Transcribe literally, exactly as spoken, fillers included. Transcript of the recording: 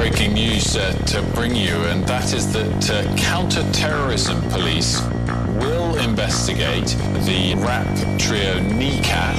breaking news uh, to bring you, and that is that uh, counter-terrorism police will investigate the rap trio Kneecap